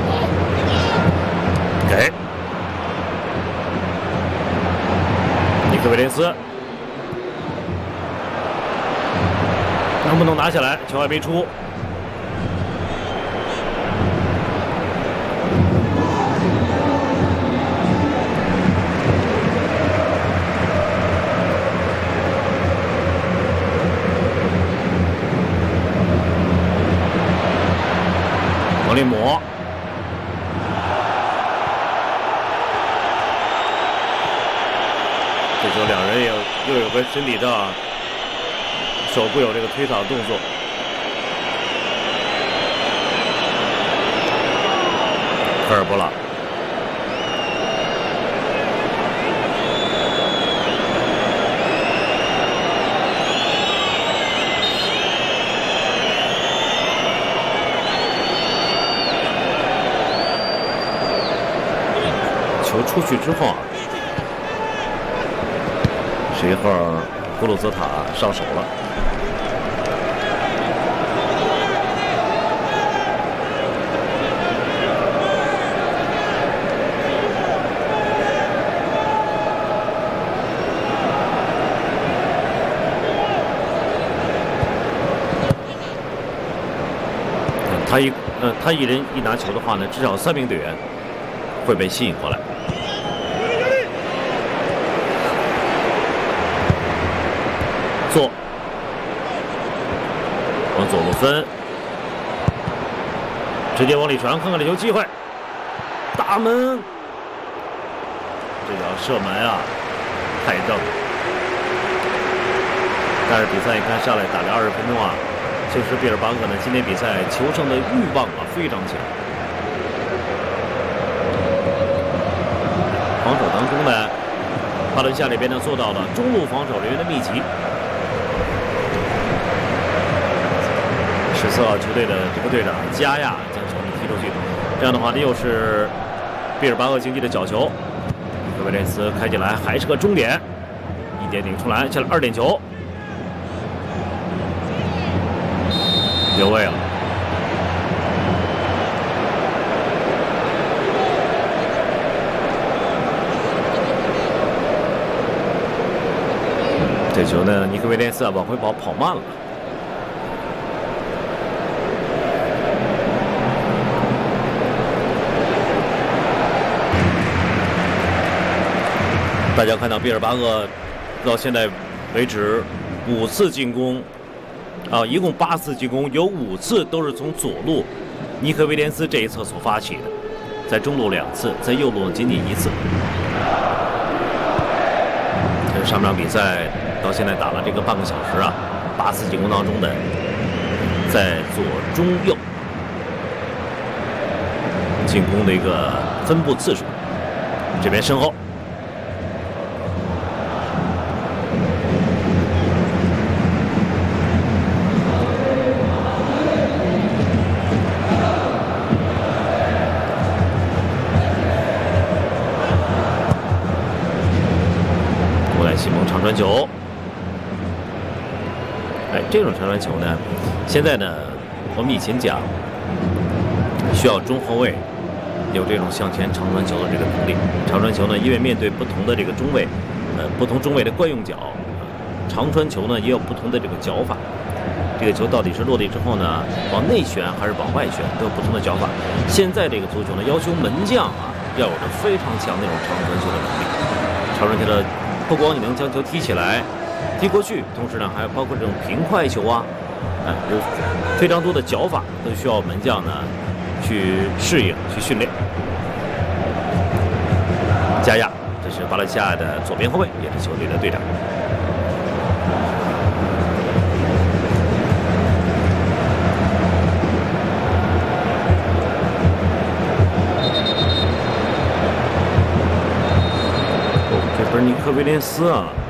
给尼克威廉斯，能不能拿下来？球还没出。王利姆，这时候两人又有个身体的手部有这个推搡动作。科尔博拉，球出去之后啊，11号布鲁泽塔上手了。他一人一拿球的话呢，至少3名队员会被吸引过来。左，往左路分，直接往里传，看看这球机会，大门，这脚射门啊，太正。但是比赛你看上来打了20分钟啊，其实毕尔巴鄂呢今天比赛求胜的欲望啊非常强。防守当中呢，巴伦西亚这边呢做到了中路防守人员的密集。14号球队的这个队长加亚将球踢出去，这样的话呢又是毕尔巴鄂竞技的角球。尼克威廉斯开进来还是个终点，1点顶出来，下了2点球，留位了。这球呢，尼克威廉斯往回跑慢了。大家看到毕尔巴鄂到现在为止5次进攻，一共8次进攻，有5次都是从左路尼克威廉斯这一侧所发起的，在中路2次，在右路仅仅1次。上场比赛到现在打了这个半个小时啊，8次进攻当中的，在左中右进攻的一个分布次数，这边身后。长传球，这种长传球呢，现在呢，我们以前讲需要中后卫有这种向前长传球的这个能力。长传球呢，因为面对不同的这个中卫，不同中卫的惯用脚，长传球呢也有不同的这个脚法。这个球到底是落地之后呢，往内旋还是往外旋，都有不同的脚法。现在这个足球呢，要求门将啊要有着非常强的那种长传球的能力。长传球的。不光你能将球踢起来、踢过去，同时呢，还包括这种平快球啊，有非常多的脚法，都需要门将呢去适应、去训练。加亚，这是巴伦西亚的左边后卫，也是球队的队长。这不是尼克威廉斯啊！